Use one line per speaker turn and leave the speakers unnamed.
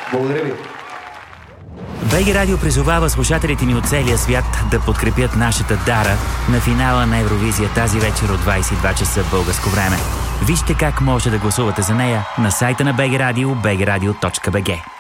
Благодаря ви.
БГ Радио призовава слушателите ни от целия свят да подкрепят нашата Дара на финала на Евровизия тази вечер от 22 часа българско време. Вижте как може да гласувате за нея на сайта на БГ Радио, bgradio.bg.